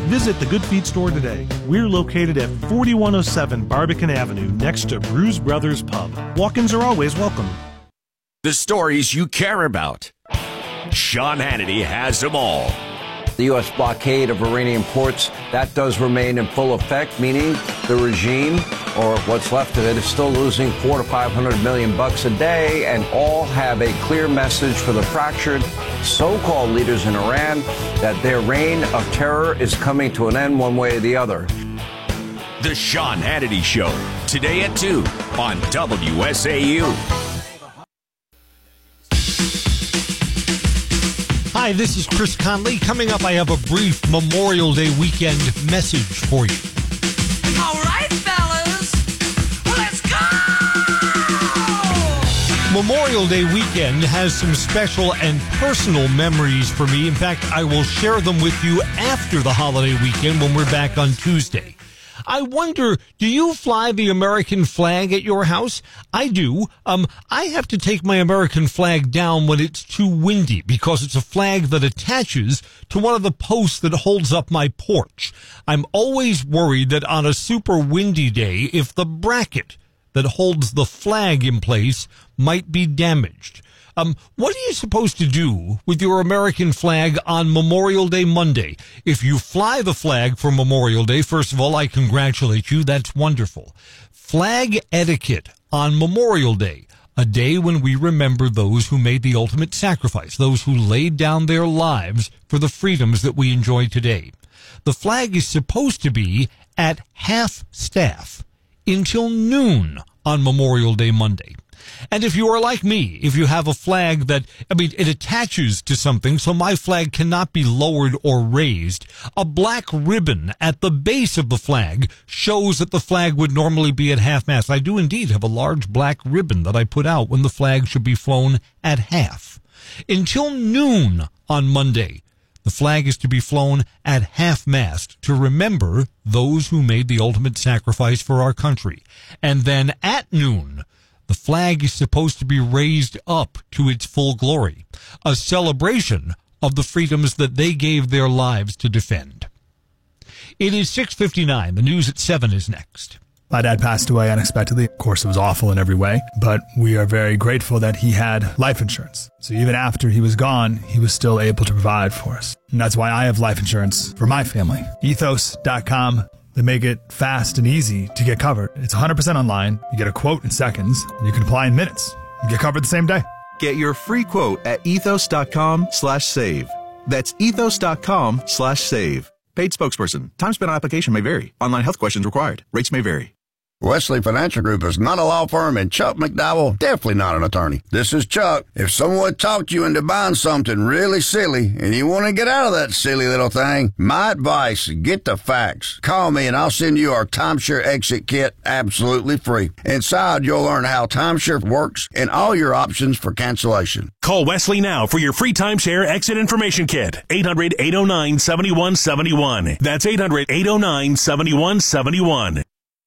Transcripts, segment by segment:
Visit the Good Feet store today. We're located at 4107 Barbican Avenue next to Brews Brothers Pub. Walk-ins are always welcome. The stories you care about. Sean Hannity has them all. The U.S. blockade of Iranian ports, that does remain in full effect, meaning the regime, or what's left of it, is still losing $400 to $500 million a day, and all have a clear message for the fractured so-called leaders in Iran that their reign of terror is coming to an end one way or the other. The Sean Hannity Show, today at 2 on WSAU. Hi, this is Chris Conley. Coming up, I have a brief Memorial Day weekend message for you. All right, fellas, let's go! Memorial Day weekend has some special and personal memories for me. In fact, I will share them with you after the holiday weekend when we're back on Tuesday. I wonder, do you fly the American flag at your house? I do. I have to take my American flag down when it's too windy because it's a flag that attaches to one of the posts that holds up my porch. I'm always worried that on a super windy day, if the bracket that holds the flag in place might be damaged. What are you supposed to do with your American flag on Memorial Day Monday? If you fly the flag for Memorial Day, first of all, I congratulate you. That's wonderful. Flag etiquette on Memorial Day, a day when we remember those who made the ultimate sacrifice, those who laid down their lives for the freedoms that we enjoy today. The flag is supposed to be at half staff until noon on Memorial Day Monday. And if you are like me, if you have a flag that, it attaches to something, so my flag cannot be lowered or raised, a black ribbon at the base of the flag shows that the flag would normally be at half-mast. I do indeed have a large black ribbon that I put out when the flag should be flown at half. Until noon on Monday, the flag is to be flown at half-mast to remember those who made the ultimate sacrifice for our country. And then at noon, the flag is supposed to be raised up to its full glory, a celebration of the freedoms that they gave their lives to defend. It is 6:59. The news at 7 is next. My dad passed away unexpectedly. Of course, it was awful in every way, but we are very grateful that he had life insurance. So even after he was gone, he was still able to provide for us. And that's why I have life insurance for my family. Ethos.com. They make it fast and easy to get covered. It's 100% online. You get a quote in seconds. And you can apply in minutes. You get covered the same day. Get your free quote at ethos.com/save. That's ethos.com/save. Paid spokesperson. Time spent on application may vary. Online health questions required. Rates may vary. Wesley Financial Group is not a law firm, and Chuck McDowell definitely not an attorney. This is Chuck. If someone talked you into buying something really silly and you want to get out of that silly little thing, my advice, get the facts. Call me and I'll send you our timeshare exit kit absolutely free. Inside, you'll learn how timeshare works and all your options for cancellation. Call Wesley now for your free timeshare exit information kit. 800-809-7171. That's 800-809-7171.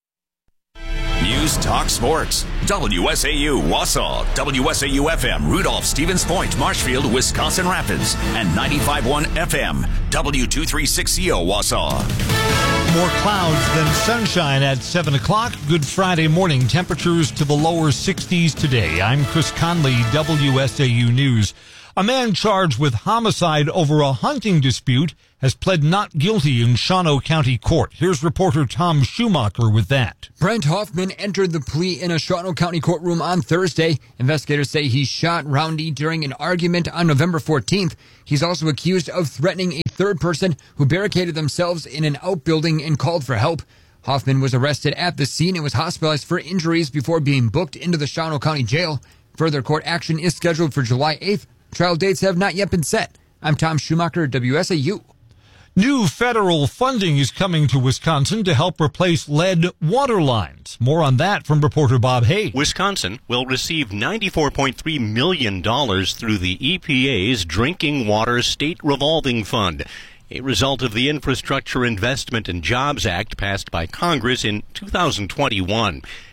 News Talk Sports. WSAU Wausau, WSAU FM Rudolph, Stevens Point, Marshfield, Wisconsin Rapids, and 95.1 FM W236CO Wausau. More clouds than sunshine at 7 o'clock. Good Friday morning. Temperatures to the lower 60s today. I'm Chris Conley, WSAU News. A man charged with homicide over a hunting dispute has pled not guilty in Shawano County Court. Here's reporter Tom Schumacher with that. Brent Hoffman entered the plea in a Shawano County courtroom on Thursday. Investigators say he shot Roundy during an argument on November 14th. He's also accused of threatening a third person who barricaded themselves in an outbuilding and called for help. Hoffman was arrested at the scene and was hospitalized for injuries before being booked into the Shawano County Jail. Further court action is scheduled for July 8th. Trial dates have not yet been set. I'm Tom Schumacher, WSAU. New federal funding is coming to Wisconsin to help replace lead water lines. More on that from reporter Bob Hayes. Wisconsin will receive $94.3 million through the EPA's Drinking Water State Revolving Fund, a result of the Infrastructure Investment and Jobs Act passed by Congress in 2021.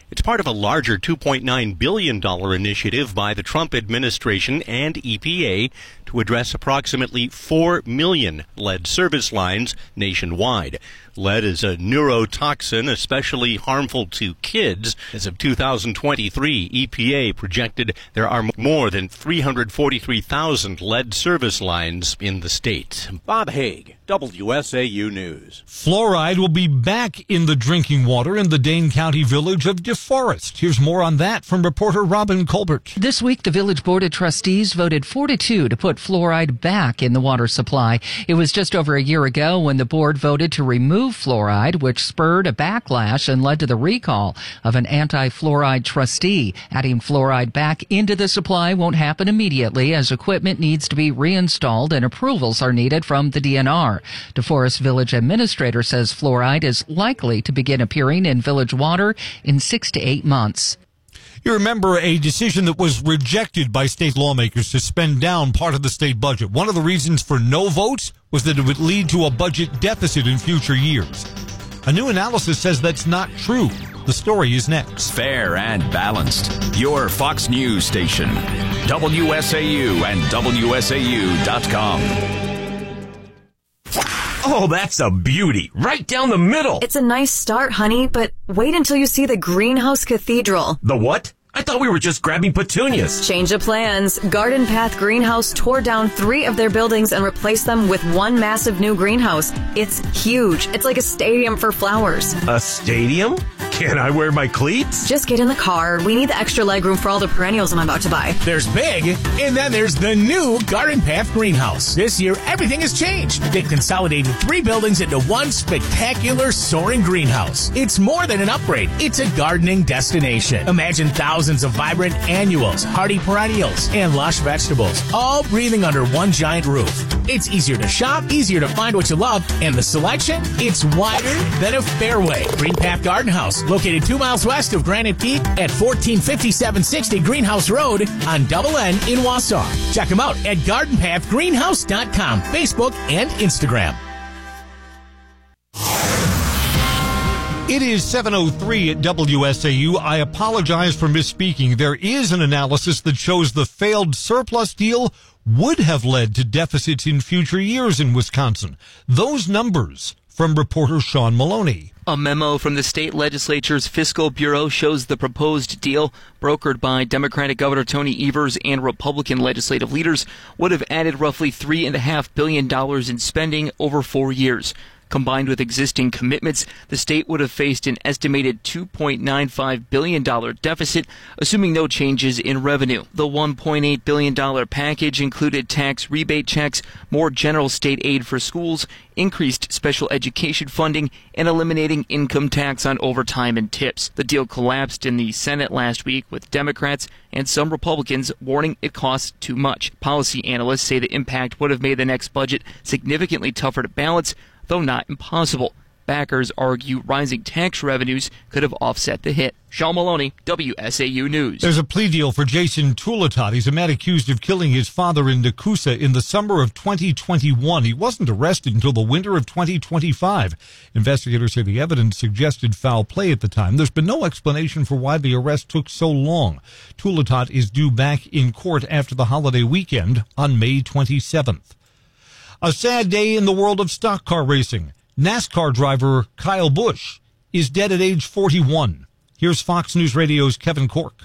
It's part of a larger $2.9 billion initiative by the Trump administration and EPA to address approximately 4 million lead service lines nationwide. Lead is a neurotoxin especially harmful to kids. As of 2023, EPA projected there are more than 343,000 lead service lines in the state. Bob Haig, WSAU News. Fluoride will be back in the drinking water in the Dane County village of DeForest. Here's more on that from reporter Robin Colbert. This week, the Village Board of Trustees voted 4-2 to put fluoride back in the water supply. It was just over a year ago when the board voted to remove fluoride, which spurred a backlash and led to the recall of an anti-fluoride trustee. Adding fluoride back into the supply won't happen immediately, as equipment needs to be reinstalled and approvals are needed from the DNR. DeForest Village Administrator says fluoride is likely to begin appearing in village water in 6 to 8 months. You remember a decision that was rejected by state lawmakers to spend down part of the state budget. One of the reasons for no votes was that it would lead to a budget deficit in future years. A new analysis says that's not true. The story is next. Fair and balanced. Your Fox News station. WSAU and WSAU.com. Oh, that's a beauty. Right down the middle. It's a nice start, honey, but wait until you see the Greenhouse Cathedral. The what? I thought we were just grabbing petunias. Change of plans. Garden Path Greenhouse tore down 3 of their buildings and replaced them with one massive new greenhouse. It's huge. It's like a stadium for flowers. A stadium? Can I wear my cleats? Just get in the car. We need the extra legroom for all the perennials I'm about to buy. There's big, and then there's the new Garden Path Greenhouse. This year, everything has changed. They've consolidated 3 buildings into one spectacular soaring greenhouse. It's more than an upgrade. It's a gardening destination. Imagine thousands of vibrant annuals, hardy perennials, and lush vegetables, all breathing under one giant roof. It's easier to shop, easier to find what you love, and the selection, it's wider than a fairway. Green Path Garden House, located 2 miles west of Granite Peak at 145760 Greenhouse Road on Double N in Wausau. Check them out at gardenpathgreenhouse.com, Facebook, and Instagram. It is 7:03 at WSAU. I apologize for misspeaking. There is an analysis that shows the failed surplus deal would have led to deficits in future years in Wisconsin. Those numbers from reporter Sean Maloney. A memo from the state legislature's fiscal bureau shows the proposed deal, brokered by Democratic Governor Tony Evers and Republican legislative leaders, would have added roughly $3.5 billion in spending over 4 years. Combined with existing commitments, the state would have faced an estimated $2.95 billion deficit, assuming no changes in revenue. The $1.8 billion package included tax rebate checks, more general state aid for schools, increased special education funding, and eliminating income tax on overtime and tips. The deal collapsed in the Senate last week, with Democrats and some Republicans warning it costs too much. Policy analysts say the impact would have made the next budget significantly tougher to balance, though not impossible. Backers argue rising tax revenues could have offset the hit. Sean Maloney, WSAU News. There's a plea deal for Jason Tulitot. He's a man accused of killing his father in Nakusa in the summer of 2021. He wasn't arrested until the winter of 2025. Investigators say the evidence suggested foul play at the time. There's been no explanation for why the arrest took so long. Tulitot is due back in court after the holiday weekend on May 27th. A sad day in the world of stock car racing. NASCAR driver Kyle Busch is dead at age 41. Here's Fox News Radio's Kevin Cork.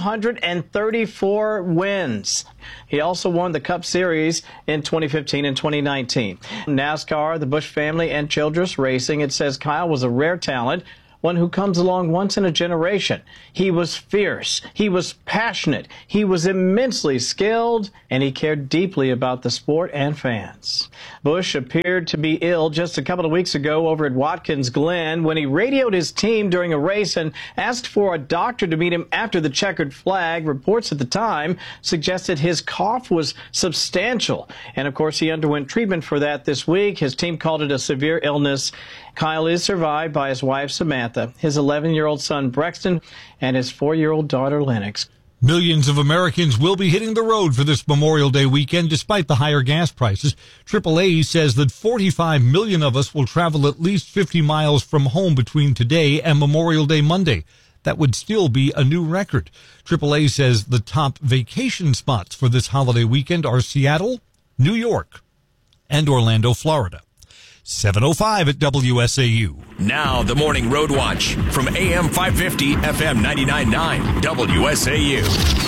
234 wins. He also won the Cup Series in 2015 and 2019. NASCAR, the Busch family, and Childress Racing, it says Kyle was a rare talent, one who comes along once in a generation. He was fierce, he was passionate, he was immensely skilled, and he cared deeply about the sport and fans. Busch appeared to be ill just a couple of weeks ago over at Watkins Glen when he radioed his team during a race and asked for a doctor to meet him after the checkered flag. Reports at the time suggested his cough was substantial, and of course he underwent treatment for that this week. His team called it a severe illness. Kyle is survived by his wife Samantha, his 11-year-old son Brexton, and his 4-year-old daughter Lennox. Millions of Americans will be hitting the road for this Memorial Day weekend despite the higher gas prices. AAA says that 45 million of us will travel at least 50 miles from home between today and Memorial Day Monday. that would still be a new record. AAA says the top vacation spots for this holiday weekend are Seattle, New York, and Orlando, Florida. 7:05 at WSAU. Now the Morning Road Watch from AM 550, FM 99.9, WSAU.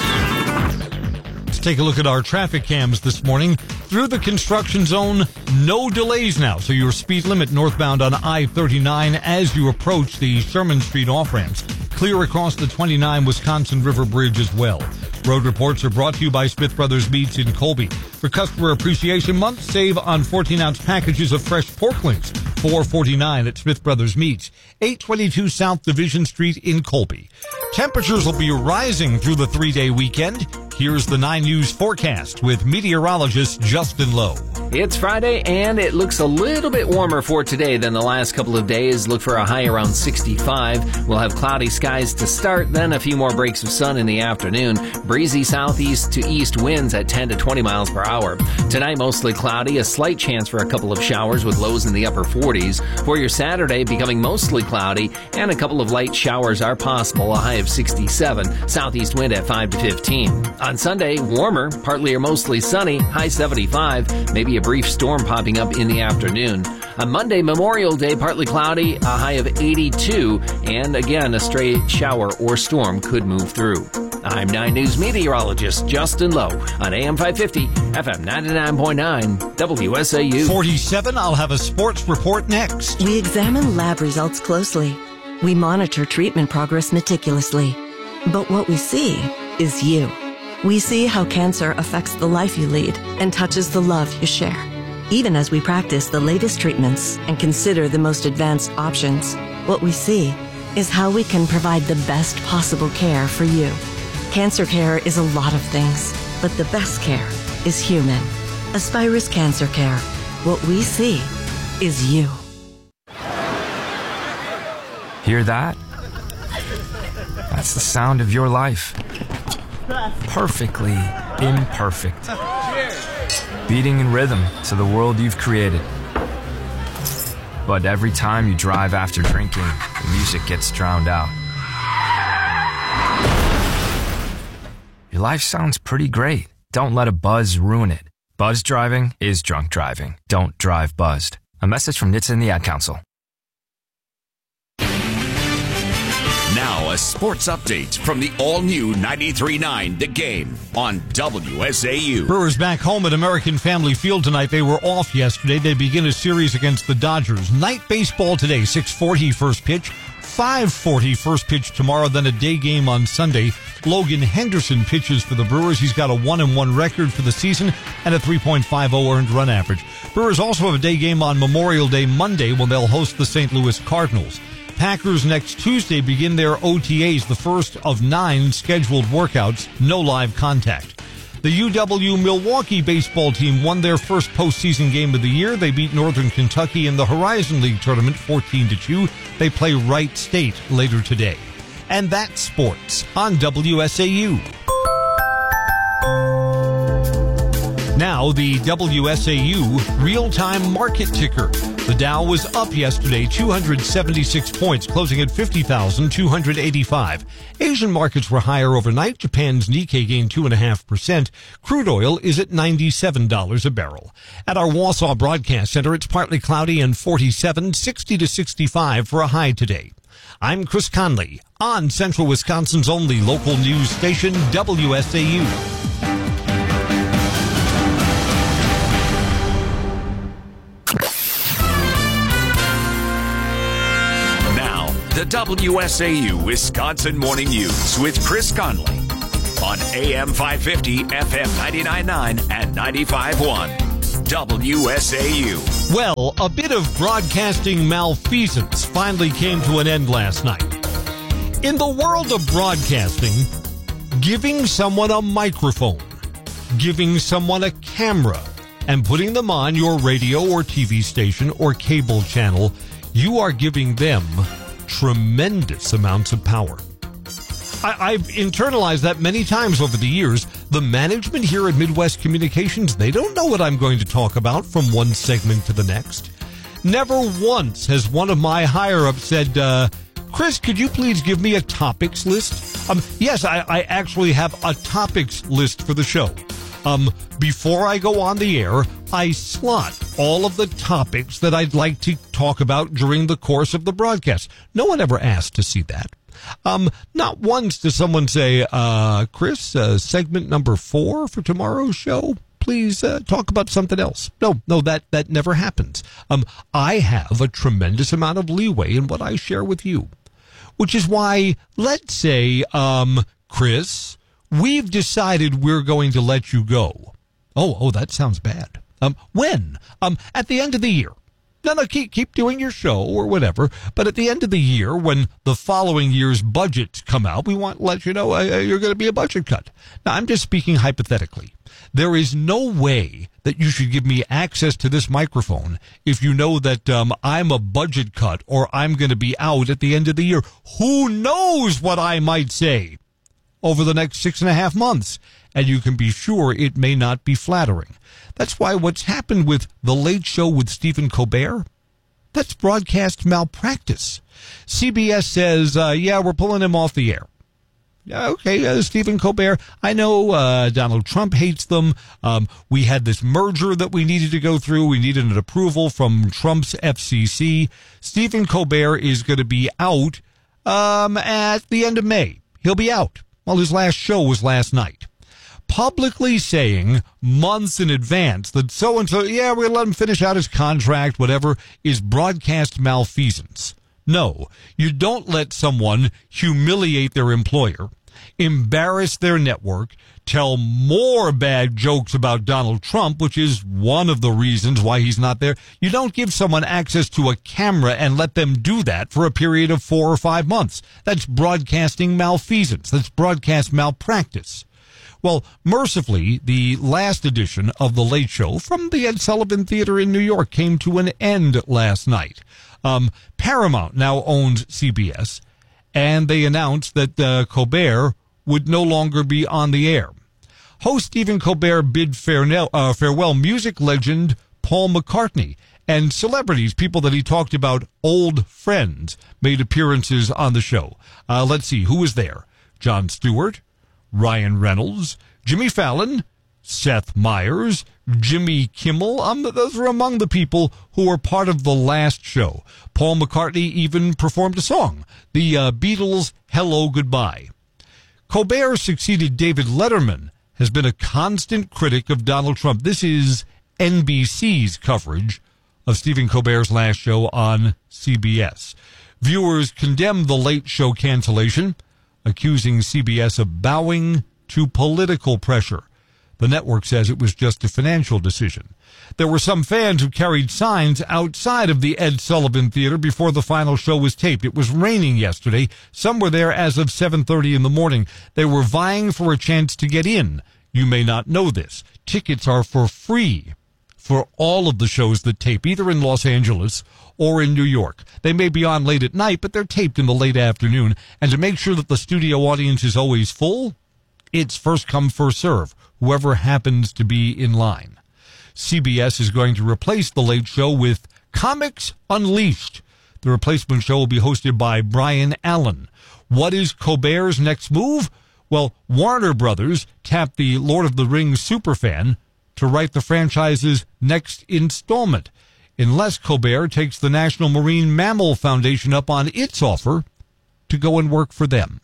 Let's take a look at our traffic cams this morning. Through the construction zone, no delays now. So your speed limit northbound on I-39 as you approach the Sherman Street off-ramps. Clear across the 29 Wisconsin River Bridge as well. Road reports are brought to you by Smith Brothers Meats in Colby. For Customer Appreciation Month, save on 14-ounce packages of fresh pork links. $4.49 at Smith Brothers Meats, 822 South Division Street in Colby. Temperatures will be rising through the 3-day weekend. Here's the 9 News forecast with meteorologist Justin Lowe. It's Friday, and it looks a little bit warmer for today than the last couple of days. Look for a high around 65. We'll have cloudy skies to start, then a few more breaks of sun in the afternoon. Breezy southeast to east winds at 10 to 20 miles per hour. Tonight, mostly cloudy, a slight chance for a couple of showers with lows in the upper 40s. For your Saturday, becoming mostly cloudy, and a couple of light showers are possible, a high of 67. Southeast wind at 5 to 15. On Sunday, warmer, partly or mostly sunny, high 75. Maybe a brief storm popping up in the afternoon. On Monday, Memorial Day, partly cloudy, a high of 82. And again, a stray shower or storm could move through. I'm 9 News meteorologist Justin Lowe on AM 550, FM 99.9, WSAU. 47, I'll have a sports report next. We examine lab results closely. We monitor treatment progress meticulously. But what we see is you. We see how cancer affects the life you lead and touches the love you share. Even as we practice the latest treatments and consider the most advanced options, what we see is how we can provide the best possible care for you. Cancer care is a lot of things, but the best care is human. Aspirus Cancer Care. What we see is you. Hear that? That's the sound of your life. Perfectly imperfect. Beating in rhythm to the world you've created. But every time you drive after drinking, the music gets drowned out. Your life sounds pretty great. Don't let a buzz ruin it. Buzz driving is drunk driving. Don't drive buzzed. A message from NHTSA and the Ad Council. Now a sports update from the all-new 93.9 The Game on WSAU. Brewers back home at American Family Field tonight. They were off yesterday. They begin a series against the Dodgers. Night baseball today, 6:40 first pitch, 5:40 first pitch tomorrow, then a day game on Sunday. Logan Henderson pitches for the Brewers. He's got a 1-1 record for the season and a 3.50 earned run average. Brewers also have a day game on Memorial Day Monday when they'll host the St. Louis Cardinals. Packers next Tuesday begin their OTAs, the first of 9 scheduled workouts, no live contact. The UW Milwaukee baseball team won their first postseason game of the year. They beat Northern Kentucky in the Horizon League tournament 14-2. They play Wright State later today. And that's sports on WSAU. Now, the WSAU real-time market ticker. The Dow was up yesterday, 276 points, closing at 50,285. Asian markets were higher overnight. Japan's Nikkei gained 2.5%. Crude oil is at $97 a barrel. At our Wausau Broadcast Center, it's partly cloudy and 47, 60 to 65 for a high today. I'm Chris Conley on Central Wisconsin's only local news station, WSAU. The WSAU Wisconsin Morning News with Chris Conley on AM 550, FM 99.9 and 95.1 WSAU. Well, a bit of broadcasting malfeasance finally came to an end last night. In the world of broadcasting, giving someone a microphone, giving someone a camera, and putting them on your radio or TV station or cable channel, you are giving them tremendous amounts of power. I've internalized that many times over the years. The management here at Midwest Communications, they don't know what I'm going to talk about from one segment to the next. Never once has one of my higher-ups said, Chris, could you please give me a topics list? Yes, I actually have a topics list for the show. Before I go on the air, I slot all of the topics that I'd like to talk about during the course of the broadcast. No one ever asked to see that. Not once does someone say, Chris, segment number 4 for tomorrow's show, please talk about something else. No, that never happens. I have a tremendous amount of leeway in what I share with you, which is why, let's say, Chris, we've decided we're going to let you go. Oh, that sounds bad. When? At the end of the year. No, keep doing your show or whatever. But at the end of the year, when the following year's budgets come out, we want to let you know you're going to be a budget cut. Now, I'm just speaking hypothetically. There is no way that you should give me access to this microphone if you know that I'm a budget cut or I'm going to be out at the end of the year. Who knows what I might say over the next 6.5 months? And you can be sure it may not be flattering. That's why what's happened with The Late Show with Stephen Colbert, that's broadcast malpractice. CBS says, we're pulling him off the air. Okay, Stephen Colbert, I know Donald Trump hates them. We had this merger that we needed to go through. We needed an approval from Trump's FCC. Stephen Colbert is going to be out at the end of May. He'll be out. Well, his last show was last night. Publicly saying months in advance that so-and-so, we're going to let him finish out his contract, whatever, is broadcast malfeasance. No, you don't let someone humiliate their employer, embarrass their network, tell more bad jokes about Donald Trump, which is one of the reasons why he's not there. You don't give someone access to a camera and let them do that for a period of 4 or 5 months. That's broadcasting malfeasance. That's broadcast malpractice. Well, mercifully, the last edition of The Late Show from the Ed Sullivan Theater in New York came to an end last night. Paramount now owns CBS, and they announced that Colbert would no longer be on the air. Host Stephen Colbert bid farewell music legend Paul McCartney, and celebrities, people that he talked about, old friends, made appearances on the show. Let's see, who was there? Jon Stewart, Ryan Reynolds, Jimmy Fallon, Seth Meyers, Jimmy Kimmel. Those were among the people who were part of the last show. Paul McCartney even performed a song, the Beatles' Hello, Goodbye. Colbert succeeded David Letterman, has been a constant critic of Donald Trump. This is NBC's coverage of Stephen Colbert's last show on CBS. Viewers condemned the Late Show cancellation, accusing CBS of bowing to political pressure. The network says it was just a financial decision. There were some fans who carried signs outside of the Ed Sullivan Theater before the final show was taped. It was raining yesterday. Some were there as of 7:30 in the morning. They were vying for a chance to get in. You may not know this. Tickets are for free for all of the shows that tape, either in Los Angeles or in New York. They may be on late at night, but they're taped in the late afternoon. And to make sure that the studio audience is always full, it's first come, first serve, whoever happens to be in line. CBS is going to replace The Late Show with Comics Unleashed. The replacement show will be hosted by Brian Allen. What is Colbert's next move? Well, Warner Brothers tapped the Lord of the Rings superfan to write the franchise's next installment, unless Colbert takes the National Marine Mammal Foundation up on its offer to go and work for them.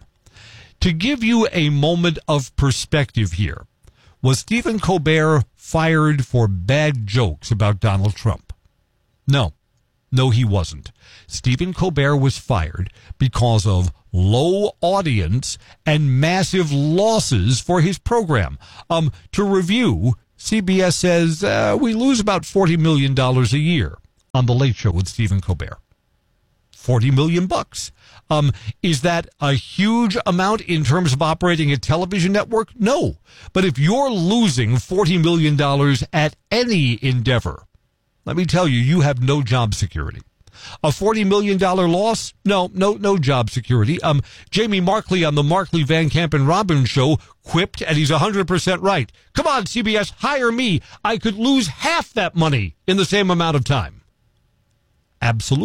To give you a moment of perspective here, was Stephen Colbert fired for bad jokes about Donald Trump? No, he wasn't. Stephen Colbert was fired because of low audience and massive losses for his program. To review, CBS says we lose about $40 million a year on The Late Show with Stephen Colbert. $40 million. Is that a huge amount in terms of operating a television network? No. But if you're losing $40 million at any endeavor, let me tell you, you have no job security. A $40 million loss? No job security. Jamie Markley on the Markley, Van Camp, and Robbins show quipped, and he's 100% right. Come on, CBS, hire me. I could lose half that money in the same amount of time. Absolutely.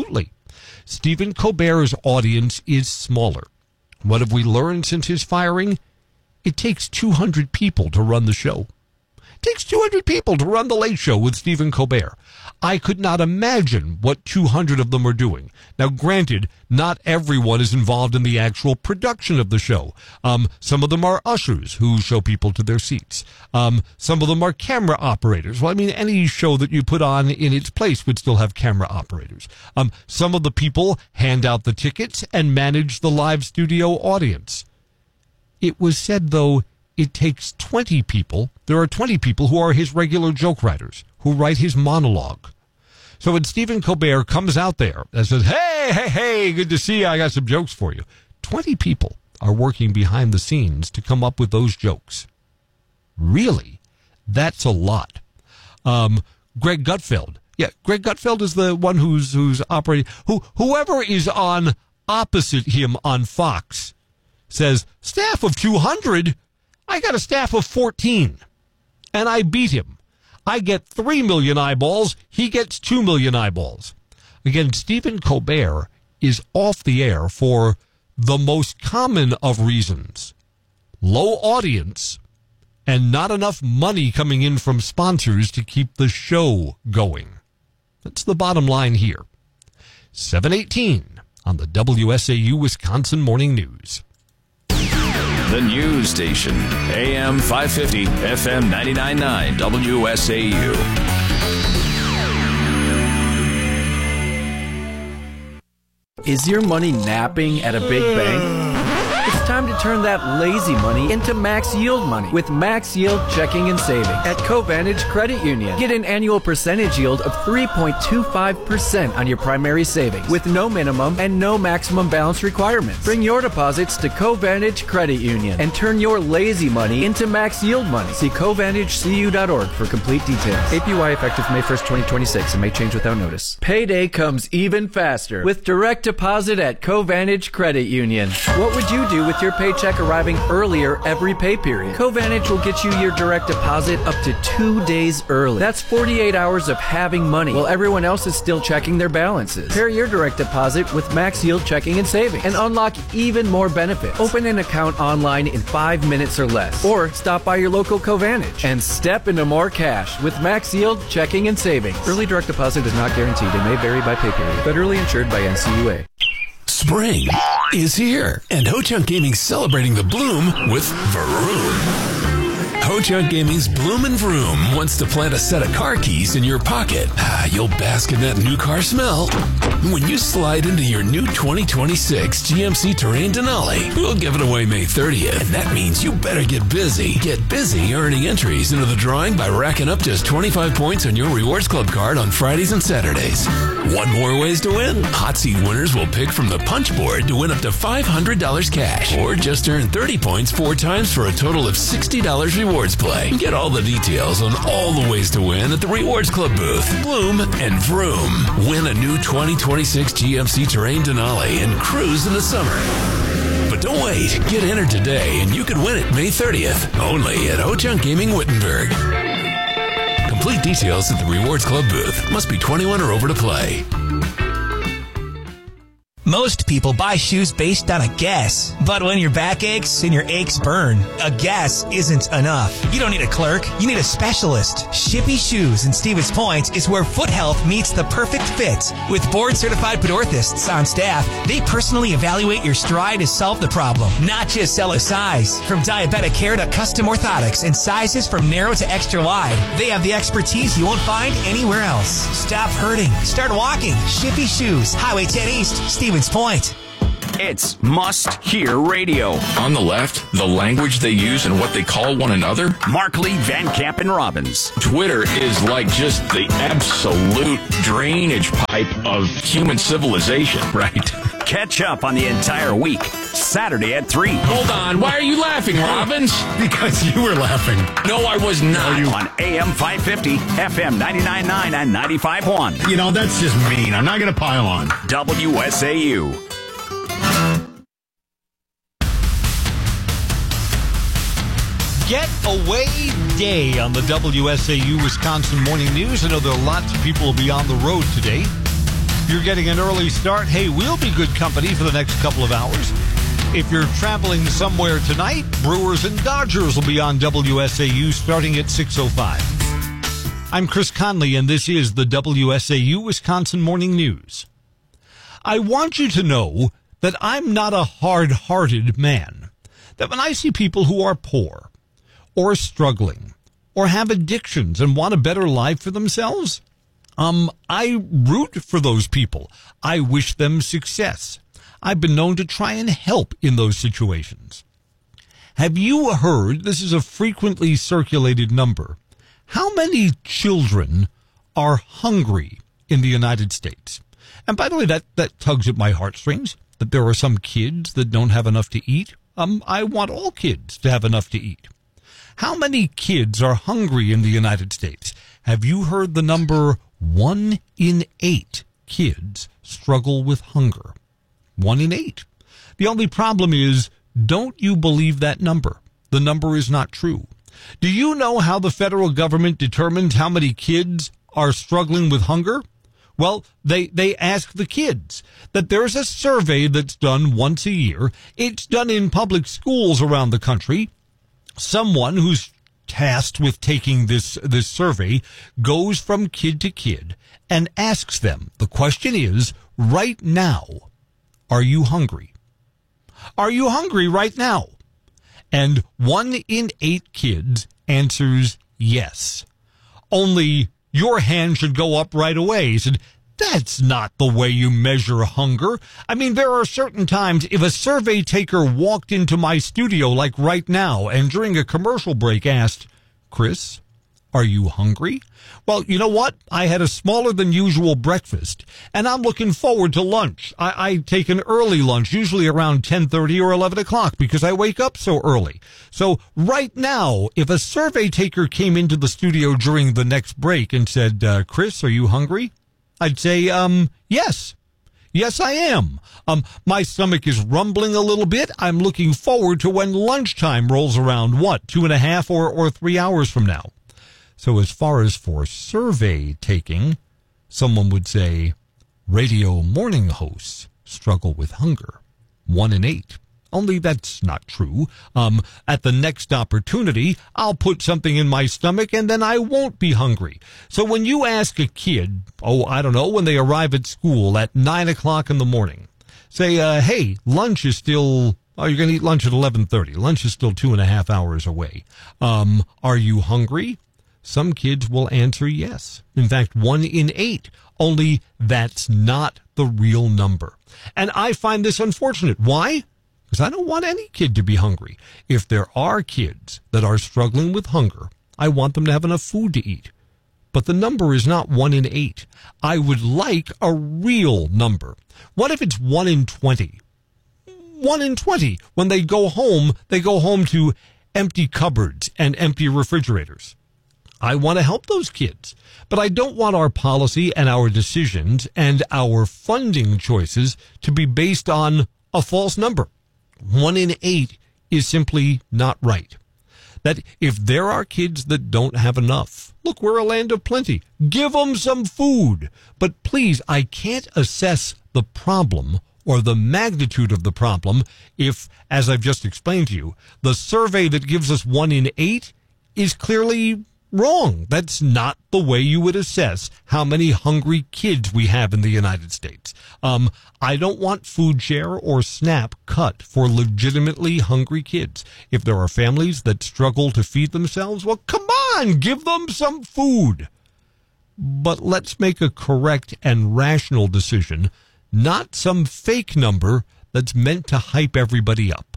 Stephen Colbert's audience is smaller. What have we learned since his firing? It takes 200 people to run the show. It takes 200 people to run the Late Show with Stephen Colbert. I could not imagine what 200 of them are doing. Now, granted, not everyone is involved in the actual production of the show. Some of them are ushers who show people to their seats. Some of them are camera operators. Well, I mean, any show that you put on in its place would still have camera operators. Some of the people hand out the tickets and manage the live studio audience. It was said, though, it takes 20 people. There are 20 people who are his regular joke writers, who write his monologue. So when Stephen Colbert comes out there and says, hey, good to see you, I got some jokes for you, 20 people are working behind the scenes to come up with those jokes. Really? That's a lot. Greg Gutfeld. Yeah, Greg Gutfeld is the one who's operating. Whoever is on opposite him on Fox says, staff of 200? I got a staff of 14, and I beat him. I get 3 million eyeballs. He gets 2 million eyeballs. Again, Stephen Colbert is off the air for the most common of reasons. Low audience and not enough money coming in from sponsors to keep the show going. That's the bottom line here. 7:18 on the WSAU Wisconsin Morning News. The news station, AM 550, FM 99.9, WSAU. Is your money napping at a big bank? It's time to turn that lazy money into max yield money with Max Yield Checking and Savings at Covantage Credit Union. Get an annual percentage yield of 3.25% on your primary savings with no minimum and no maximum balance requirements. Bring your deposits to Covantage Credit Union and turn your lazy money into max yield money. See CovantageCU.org for complete details. APY effective May 1st, 2026 and may change without notice. Payday comes even faster with direct deposit at Covantage Credit Union. What would you do with your paycheck arriving earlier every pay period? Covantage will get you your direct deposit up to 2 days early. That's 48 hours of having money while everyone else is still checking their balances. Pair your direct deposit with Max Yield Checking and Savings and unlock even more benefits. Open an account online in 5 minutes or less, or stop by your local Covantage and step into more cash with Max Yield Checking and Savings. Early direct deposit is not guaranteed and may vary by pay period. Federally insured by NCUA. Spring is here, and Ho-Chunk Gaming's celebrating the bloom with Vroom. Ho-Chunk Gaming's Bloom and Vroom wants to plant a set of car keys in your pocket. You'll bask in that new car smell. When you slide into your new 2026 GMC Terrain Denali, we'll give it away May 30th, and that means you better get busy. Get busy earning entries into the drawing by racking up just 25 points on your Rewards Club card on Fridays and Saturdays. Want more ways to win? Hot Seat winners will pick from the punch board to win up to $500 cash, or just earn 30 points 4 times for a total of $60 rewards play. Get all the details on all the ways to win at the Rewards Club booth. Bloom and Vroom. Win a new 2026 GMC Terrain Denali and cruise in the summer. But don't wait. Get entered today and you could win it May 30th. Only at Ho-Chunk Gaming Wittenberg. Complete details at the Rewards Club booth. Must be 21 or over to play. Most people buy shoes based on a guess. But when your back aches and your aches burn, a guess isn't enough. You don't need a clerk. You need a specialist. Shippy Shoes in Stevens Point is where foot health meets the perfect fit. With board-certified podorthists on staff, they personally evaluate your stride to solve the problem, not just sell a size. From diabetic care to custom orthotics and sizes from narrow to extra wide, they have the expertise you won't find anywhere else. Stop hurting. Start walking. Shippy Shoes, Highway 10 East, Stevens Point. It's must-hear radio. On the left, the language they use and what they call one another. Markley, Van Camp, and Robbins. Twitter is like just the absolute drainage pipe of human civilization, right? Catch up on the entire week. Saturday at 3. Hold on. Why are you laughing, Robbins? Because you were laughing. No, I was not. On AM 550, FM 99.9, and 95.1. You know, that's just mean. I'm not going to pile on. WSAU. Getaway Day on the WSAU Wisconsin Morning News. I know there are lots of people will be on the road today. you're getting an early start, hey, we'll be good company for the next couple of hours. If you're traveling somewhere tonight, Brewers and Dodgers will be on WSAU starting at 6:05. I'm Chris Conley, and this is the WSAU Wisconsin Morning News. I want you to know that I'm not a hard-hearted man. That when I see people who are poor or struggling or have addictions and want a better life for themselves, I root for those people. I wish them success. I've been known to try and help in those situations. Have you heard, this is a frequently circulated number, how many children are hungry in the United States? And by the way, that tugs at my heartstrings, that there are some kids that don't have enough to eat. I want all kids to have enough to eat. How many kids are hungry in the United States? Have you heard the number 1 in 8 kids struggle with hunger? 1 in 8. The only problem is, don't you believe that number? The number is not true. Do you know how the federal government determines how many kids are struggling with hunger? Well, they ask the kids. That there's a survey that's done once a year. It's done in public schools around the country. Someone who's tasked with taking this survey goes from kid to kid and asks them. The question is, right now, are you hungry? Are you hungry right now? And 1 in 8 kids answers yes. Only your hand should go up right away. He said, that's not the way you measure hunger. I mean, there are certain times if a survey taker walked into my studio like right now and during a commercial break asked, Chris, are you hungry? Well, you know what? I had a smaller than usual breakfast, and I'm looking forward to lunch. I take an early lunch, usually around 10:30 or 11 o'clock, because I wake up so early. So right now, if a survey taker came into the studio during the next break and said, Chris, are you hungry? I'd say, yes. Yes, I am. My stomach is rumbling a little bit. I'm looking forward to when lunchtime rolls around, 2.5 or 3 hours from now. So as far as for survey taking, someone would say, radio morning hosts struggle with hunger. 1 in 8. Only that's not true. At the next opportunity, I'll put something in my stomach and then I won't be hungry. So when you ask a kid, when they arrive at school at 9 o'clock in the morning, say, hey, lunch is still, you're going to eat lunch at 11:30. Lunch is still 2.5 hours away. Are you hungry? Some kids will answer yes. In fact, 1 in 8. Only that's not the real number. And I find this unfortunate. Why? Because I don't want any kid to be hungry. If there are kids that are struggling with hunger, I want them to have enough food to eat. But the number is not 1 in 8. I would like a real number. What if it's 1 in 20? 1 in 20. When they go home to empty cupboards and empty refrigerators. I want to help those kids, but I don't want our policy and our decisions and our funding choices to be based on a false number. 1 in 8 is simply not right. That if there are kids that don't have enough, look, we're a land of plenty. Give them some food. But please, I can't assess the problem or the magnitude of the problem if, as I've just explained to you, the survey that gives us 1 in 8 is clearly wrong. That's not the way you would assess how many hungry kids we have in the United States. I don't want food share or SNAP cut for legitimately hungry kids. If there are families that struggle to feed themselves, well, come on, give them some food. But let's make a correct and rational decision, not some fake number that's meant to hype everybody up.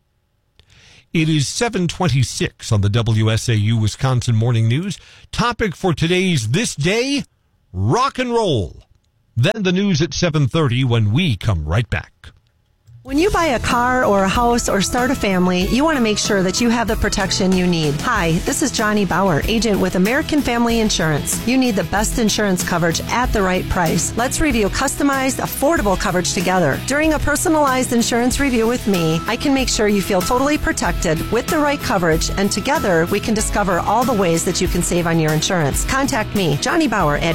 It is 7:26 on the WSAU Wisconsin Morning News. Topic for today's This Day, rock and roll. Then the news at 7:30 when we come right back. When you buy a car or a house or start a family, you want to make sure that you have the protection you need. Hi, this is Johnny Bauer, agent with American Family Insurance. You need the best insurance coverage at the right price. Let's review customized, affordable coverage together. During a personalized insurance review with me, I can make sure you feel totally protected with the right coverage, and together we can discover all the ways that you can save on your insurance. Contact me, Johnny Bauer, at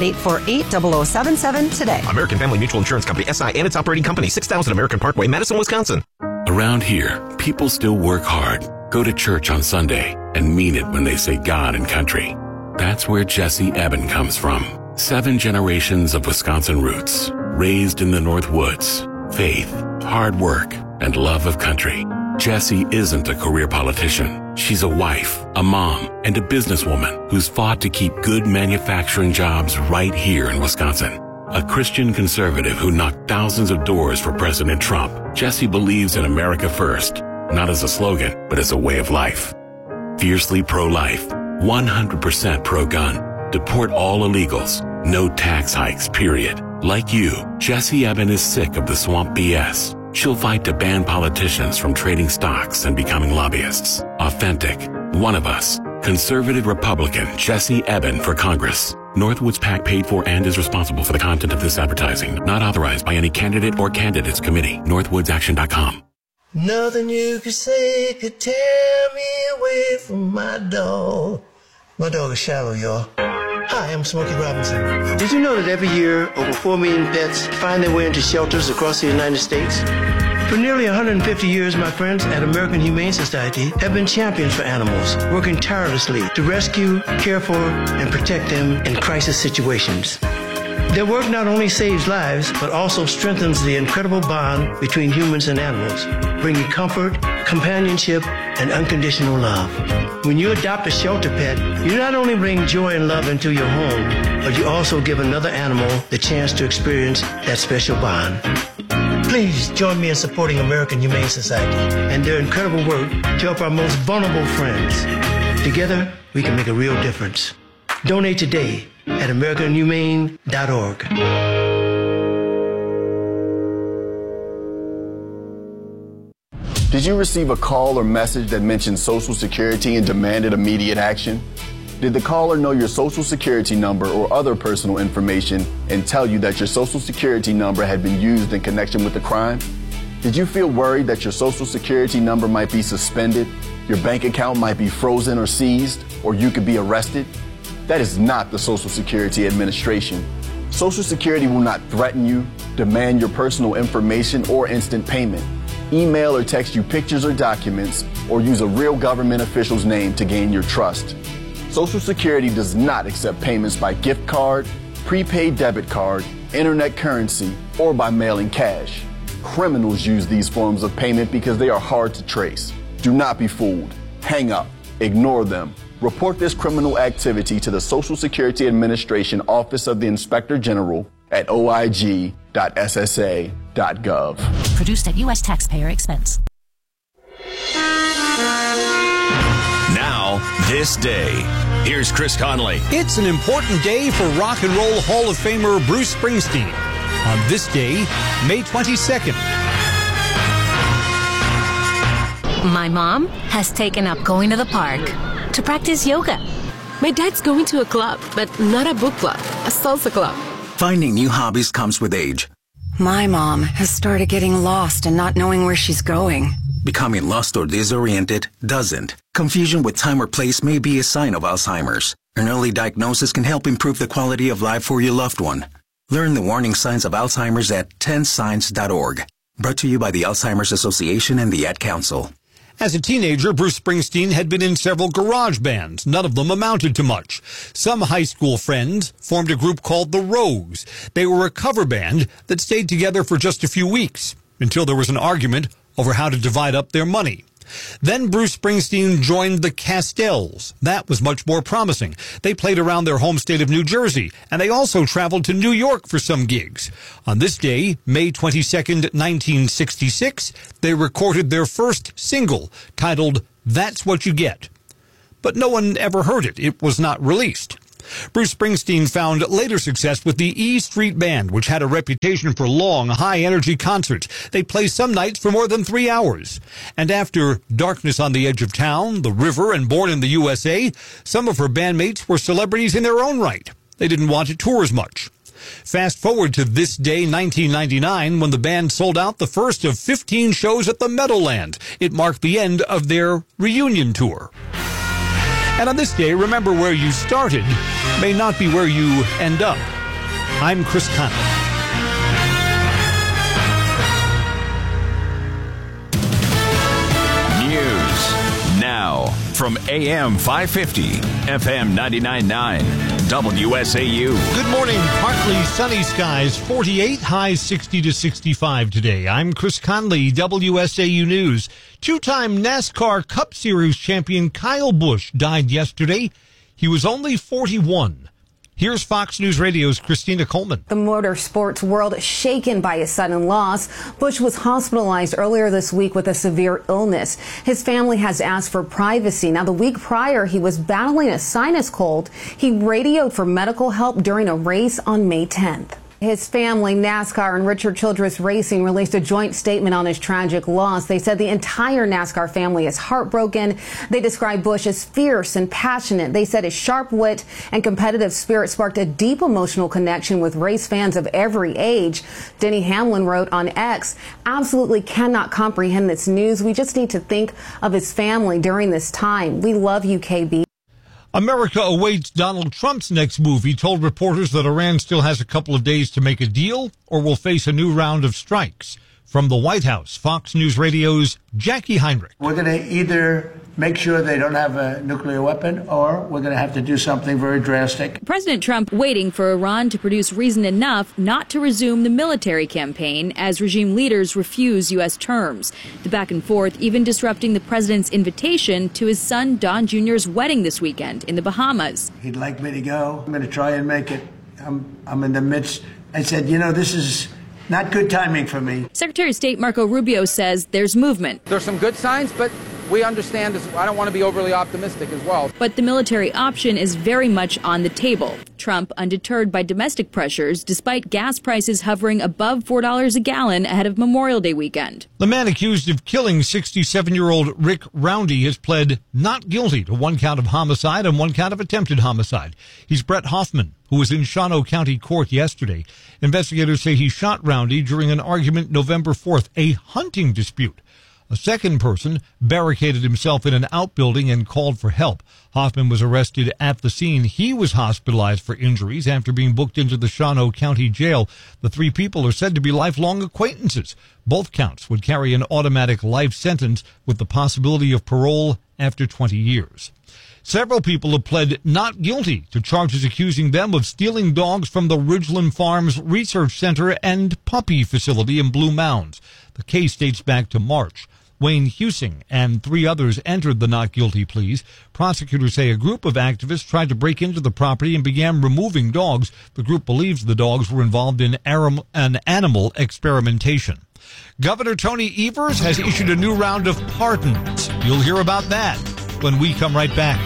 848-0077 today. American Family Mutual Insurance Company, SI, and its operating company, 6000 American Parkway, Madison, Wisconsin. Around here, people still work hard, go to church on Sunday, and mean it when they say God and country. That's where Jesse Eben comes from. 7 generations of Wisconsin roots, raised in the North Woods, faith, hard work, and love of country. Jessie isn't a career politician. She's a wife, a mom, and a businesswoman who's fought to keep good manufacturing jobs right here in Wisconsin. A Christian conservative who knocked thousands of doors for President Trump, Jessie believes in America first, not as a slogan, but as a way of life. Fiercely pro-life, 100% pro-gun, deport all illegals, no tax hikes, period. Like you, Jessie Eben is sick of the swamp BS. She'll fight to ban politicians from trading stocks and becoming lobbyists. Authentic, one of us, conservative Republican Jessie Eben for Congress. Northwoods PAC paid for and is responsible for the content of this advertising. Not authorized by any candidate or candidates committee. NorthwoodsAction.com. Nothing you could say could tear me away from my dog. My dog is Shallow, y'all. Hi, I'm Smokey Robinson. Did you know that every year over 4 million pets find their way into shelters across the United States? For nearly 150 years, my friends at American Humane Society have been champions for animals, working tirelessly to rescue, care for, and protect them in crisis situations. Their work not only saves lives, but also strengthens the incredible bond between humans and animals, bringing comfort, companionship, and unconditional love. When you adopt a shelter pet, you not only bring joy and love into your home, but you also give another animal the chance to experience that special bond. Please join me in supporting American Humane Society and their incredible work to help our most vulnerable friends. Together, we can make a real difference. Donate today at AmericanHumane.org. Did you receive a call or message that mentioned Social Security and demanded immediate action? Did the caller know your Social Security number or other personal information and tell you that your Social Security number had been used in connection with the crime? Did you feel worried that your Social Security number might be suspended, your bank account might be frozen or seized, or you could be arrested? That is not the Social Security Administration. Social Security will not threaten you, demand your personal information or instant payment, email or text you pictures or documents, or use a real government official's name to gain your trust. Social Security does not accept payments by gift card, prepaid debit card, internet currency, or by mailing cash. Criminals use these forms of payment because they are hard to trace. Do not be fooled. Hang up. Ignore them. Report this criminal activity to the Social Security Administration Office of the Inspector General at oig.ssa.gov. Produced at U.S. taxpayer expense. Now, this day. Here's Chris Conley. It's an important day for Rock and Roll Hall of Famer Bruce Springsteen. On this day, May 22nd. My mom has taken up going to the park to practice yoga. My dad's going to a club, but not a book club, a salsa club. Finding new hobbies comes with age. My mom has started getting lost and not knowing where she's going. Becoming lost or disoriented doesn't. Confusion with time or place may be a sign of Alzheimer's. An early diagnosis can help improve the quality of life for your loved one. Learn the warning signs of Alzheimer's at 10signs.org. Brought to you by the Alzheimer's Association and the Ad Council. As a teenager, Bruce Springsteen had been in several garage bands. None of them amounted to much. Some high school friends formed a group called the Rogues. They were a cover band that stayed together for just a few weeks until there was an argument over how to divide up their money. Then Bruce Springsteen joined the Castells. That was much more promising. They played around their home state of New Jersey, and they also traveled to New York for some gigs. On this day, May 22nd, 1966, they recorded their first single, titled That's What You Get. But no one ever heard it. It was not released. Bruce Springsteen found later success with the E Street Band, which had a reputation for long, high-energy concerts. They play some nights for more than 3 hours. And after Darkness on the Edge of Town, The River, and Born in the USA, some of her bandmates were celebrities in their own right. They didn't want to tour as much. Fast forward to this day, 1999, when the band sold out the first of 15 shows at the Meadowland. It marked the end of their reunion tour. And on this day, remember where you started may not be where you end up. I'm Chris Conley. News now from AM 550, FM 99.9, WSAU. Good morning. Partly sunny skies, 48, highs 60 to 65 today. I'm Chris Conley, WSAU News. Two-time NASCAR Cup Series champion Kyle Busch died yesterday. He was only 41. Here's Fox News Radio's Christina Coleman. The motorsports world shaken by his sudden loss. Busch was hospitalized earlier this week with a severe illness. His family has asked for privacy. Now, the week prior, he was battling a sinus cold. He radioed for medical help during a race on May 10th. His family, NASCAR and Richard Childress Racing, released a joint statement on his tragic loss. They said the entire NASCAR family is heartbroken. They described Busch as fierce and passionate. They said his sharp wit and competitive spirit sparked a deep emotional connection with race fans of every age. Denny Hamlin wrote on X, "Absolutely cannot comprehend this news. We just need to think of his family during this time. We love you, KB." America awaits Donald Trump's next move. He told reporters that Iran still has a couple of days to make a deal or will face a new round of strikes. From the White House, Fox News Radio's Jackie Heinrich. We're going to either make sure they don't have a nuclear weapon or we're going to have to do something very drastic. President Trump waiting for Iran to produce reason enough not to resume the military campaign as regime leaders refuse U.S. terms. The back and forth even disrupting the president's invitation to his son Don Jr.'s wedding this weekend in the Bahamas. He'd like me to go. I'm going to try and make it. I'm in the midst. I said, this is not good timing for me. Secretary of State Marco Rubio says there's movement. There's some good signs, but we understand I don't want to be overly optimistic as well. But the military option is very much on the table. Trump undeterred by domestic pressures despite gas prices hovering above $4 a gallon ahead of Memorial Day weekend. The man accused of killing 67-year-old Rick Roundy has pled not guilty to one count of homicide and one count of attempted homicide. He's Brett Hoffman, who was in Shawano County Court yesterday. Investigators say he shot Roundy during an argument November 4th, a hunting dispute. A second person barricaded himself in an outbuilding and called for help. Hoffman was arrested at the scene. He was hospitalized for injuries after being booked into the Shawano County Jail. The three people are said to be lifelong acquaintances. Both counts would carry an automatic life sentence with the possibility of parole after 20 years. Several people have pled not guilty to charges accusing them of stealing dogs from the Ridgeland Farms Research Center and puppy facility in Blue Mounds. The case dates back to March. Wayne Husing and three others entered the not guilty pleas. Prosecutors say a group of activists tried to break into the property and began removing dogs. The group believes the dogs were involved in an animal experimentation. Governor Tony Evers has issued a new round of pardons. You'll hear about that when we come right back.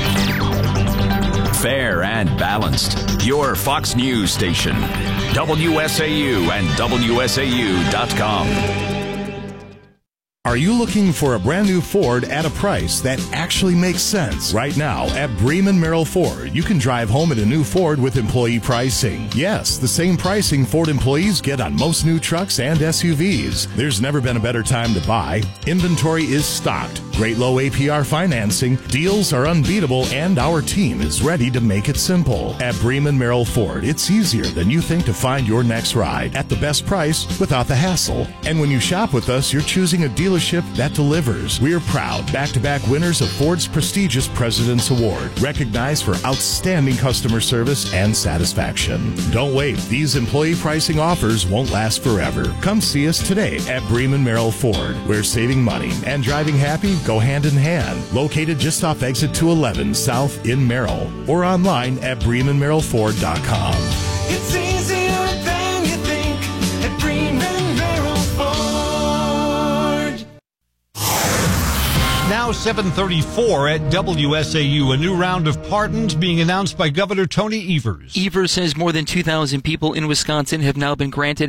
Fair and balanced. Your Fox News station. WSAU and WSAU.com. Are you looking for a brand new Ford at a price that actually makes sense? Right now at Bremen Merrill Ford, you can drive home in a new Ford with employee pricing. Yes, the same pricing Ford employees get on most new trucks and SUVs. There's never been a better time to buy. Inventory is stocked. Great low APR financing. Deals are unbeatable, and our team is ready to make it simple. At Bremen Merrill Ford, it's easier than you think to find your next ride at the best price without the hassle. And when you shop with us, you're choosing a dealership that delivers. We're proud back-to-back winners of Ford's prestigious President's Award, recognized for outstanding customer service and satisfaction. Don't wait. These employee pricing offers won't last forever. Come see us today at Bremen Merrill Ford, where saving money and driving happy go hand in hand. Located just off exit 211 South in Merrill, or online at BremenMerrillFord.com. It's easier than you think at Bremen Merrill Ford. Now 7:34 at WSAU. A new round of pardons being announced by Governor Tony Evers. Evers says more than 2,000 people in Wisconsin have now been granted